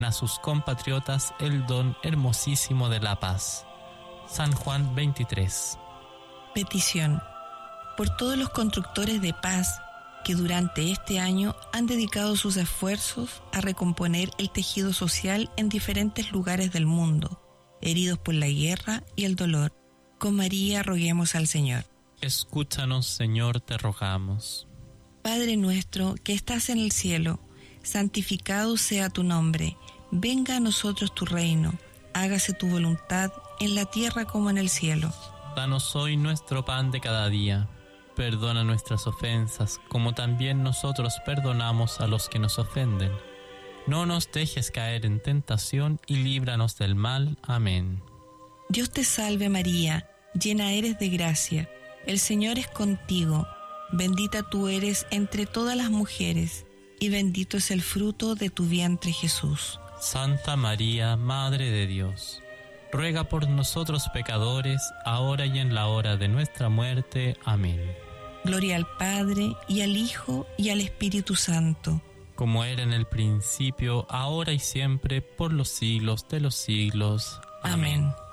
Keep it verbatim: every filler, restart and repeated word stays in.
a sus compatriotas el don hermosísimo de la paz. San Juan veintitrés. Petición por todos los constructores de paz que durante este año han dedicado sus esfuerzos a recomponer el tejido social en diferentes lugares del mundo, heridos por la guerra y el dolor. Con María roguemos al Señor. Escúchanos, Señor, te rogamos. Padre nuestro que estás en el cielo, santificado sea tu nombre. Venga a nosotros tu reino. Hágase tu voluntad en la tierra como en el cielo. Danos hoy nuestro pan de cada día. Perdona nuestras ofensas, como también nosotros perdonamos a los que nos ofenden. No nos dejes caer en tentación y líbranos del mal. Amén. Dios te salve María, llena eres de gracia. El Señor es contigo. Bendita tú eres entre todas las mujeres, y bendito es el fruto de tu vientre Jesús. Santa María, Madre de Dios, ruega por nosotros pecadores, ahora y en la hora de nuestra muerte. Amén. Gloria al Padre, y al Hijo, y al Espíritu Santo. Como era en el principio, ahora y siempre, por los siglos de los siglos. Amén. Amén.